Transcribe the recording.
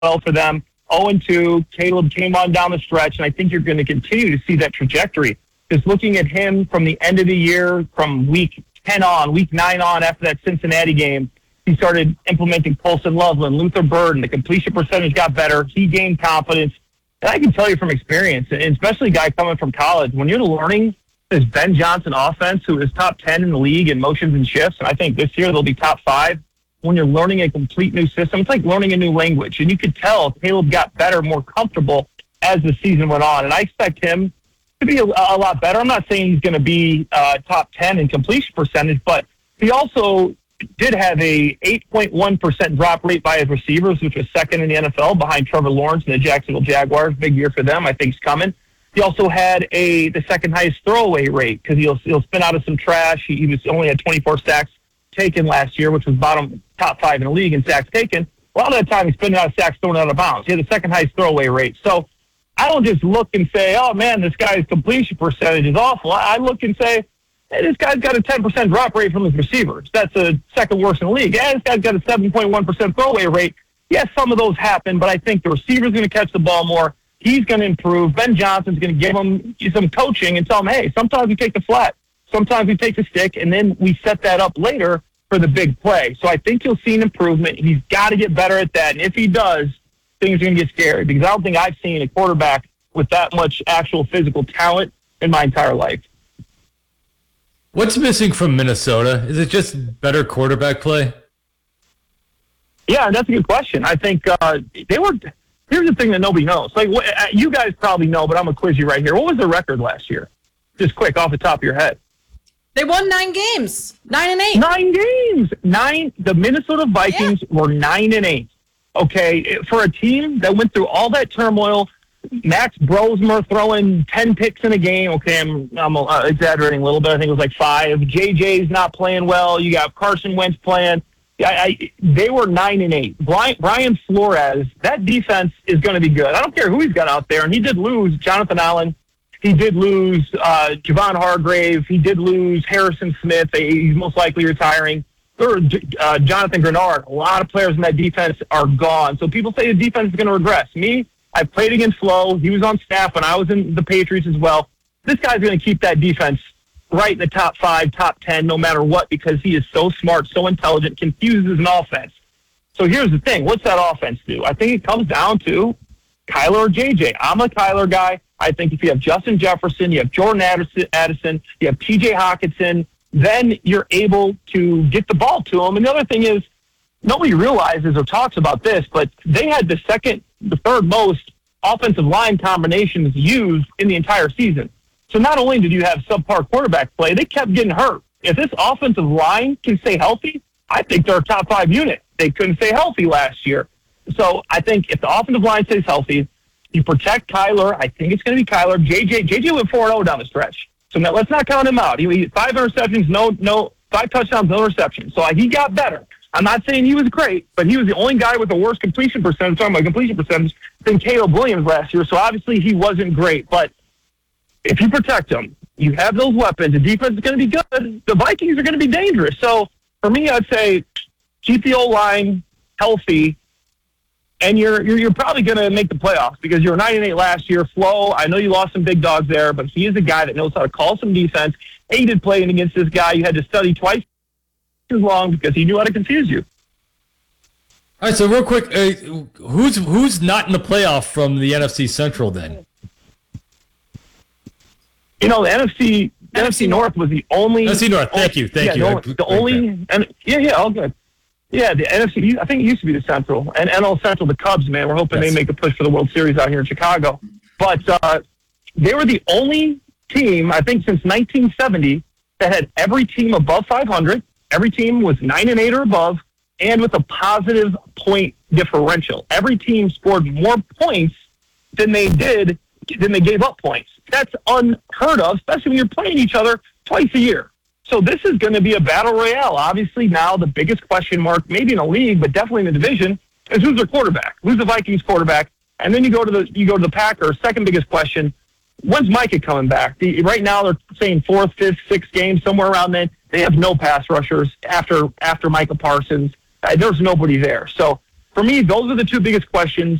well for them. 0-2. Caleb came on down the stretch, and I think you're going to continue to see that trajectory. Just looking at him from the end of the year, from week 10 on, week 9 on, after that Cincinnati game, he started implementing Colson Loveland, Luther Burden. The completion percentage got better. He gained confidence. And I can tell you from experience, and especially a guy coming from college, when you're learning this Ben Johnson offense, who is top 10 in the league in motions and shifts, and I think this year they'll be top 5, when you're learning a complete new system, it's like learning a new language. And you could tell Caleb got better, more comfortable as the season went on. And I expect him to be a lot better. I'm not saying he's going to be top 10 in completion percentage, but he also did have a 8.1% drop rate by his receivers, which was second in the NFL behind Trevor Lawrence and the Jacksonville Jaguars. Big year for them. I think it's coming. He also had the second highest throwaway rate because he'll spin out of some trash. He only had 24 sacks taken last year, which was top 5 in the league in sacks taken. A lot of that time he's spinning out of sacks thrown out of bounds. He had the second highest throwaway rate. So I don't just look and say, oh man, this guy's completion percentage is awful. I look and say, hey, this guy's got a 10% drop rate from his receivers. That's the second worst in the league. Yeah, this guy's got a 7.1% throwaway rate. Yes, some of those happen, but I think the receiver's going to catch the ball more. He's going to improve. Ben Johnson's going to give him some coaching and tell him, hey, sometimes we take the flat, sometimes we take the stick, and then we set that up later for the big play. So I think you'll see an improvement. He's got to get better at that. And if he does, things are going to get scary because I don't think I've seen a quarterback with that much actual physical talent in my entire life. What's missing from Minnesota? Is it just better quarterback play? Yeah, that's a good question. I think here's the thing that nobody knows. Like you guys probably know, but I'm going to quiz you right here. What was the record last year? Just quick, off the top of your head. They won 9 games. 9-8. 9 games. 9. The Minnesota Vikings were 9-8. Okay, for a team that went through all that turmoil, Max Brosmer throwing 10 picks in a game. Okay, I'm exaggerating a little bit. I think it was like 5. JJ's not playing well. You got Carson Wentz playing. They were 9-8. Brian Flores, that defense is going to be good. I don't care who he's got out there. And he did lose Jonathan Allen. He did lose Javon Hargrave. He did lose Harrison Smith. He's most likely retiring. Jonathan Grenard. A lot of players in that defense are gone. So people say the defense is going to regress. I played against Flo. He was on staff when I was in the Patriots as well. This guy's going to keep that defense right in the top 5, top 10, no matter what, because he is so smart, so intelligent, confuses an offense. So here's the thing. What's that offense do? I think it comes down to Kyler or JJ. I'm a Kyler guy. I think if you have Justin Jefferson, you have Jordan Addison, you have TJ Hawkinson, then you're able to get the ball to him. And the other thing is, nobody realizes or talks about this, but they had the third most offensive line combinations used in the entire season. So not only did you have subpar quarterback play, they kept getting hurt. If this offensive line can stay healthy, I think they're a top 5 unit. They couldn't stay healthy last year. So I think if the offensive line stays healthy, you protect Kyler. I think it's going to be Kyler. JJ went 4-0 down the stretch. So now let's not count him out. He 5 interceptions, 5 touchdowns, no interceptions. So he got better. I'm not saying he was great, but he was the only guy with the worst completion percentage, than Caleb Williams last year. So obviously he wasn't great. But if you protect him, you have those weapons, the defense is going to be good. The Vikings are going to be dangerous. So for me, I'd say keep the O-line healthy, and you're probably going to make the playoffs because you were 9-8 last year. Flo, I know you lost some big dogs there, but he is a guy that knows how to call some defense. Hated playing against this guy. You had to study twice as long because he knew how to confuse you. All right, so real quick, who's not in the playoff from the NFC Central then? You know, the NFC North was the only... NFC North, thank you. The only... all good. Yeah, the NFC, I think it used to be the Central. And NL Central, the Cubs, man, we're hoping they make a push for the World Series out here in Chicago. But they were the only team, I think, since 1970 that had every team above 500. Every team was 9-8 or above, and with a positive point differential. Every team scored more points than they gave up points. That's unheard of, especially when you're playing each other twice a year. So this is going to be a battle royale. Obviously, now the biggest question mark, maybe in the league, but definitely in the division, is who's their quarterback? Who's the Vikings quarterback? And then you go to the Packers. Second biggest question: when's Micah coming back? Right now they're saying 4th, 5th, 6th game, somewhere around then. They have no pass rushers after Micah Parsons. There's nobody there. So For me, those are the two biggest questions.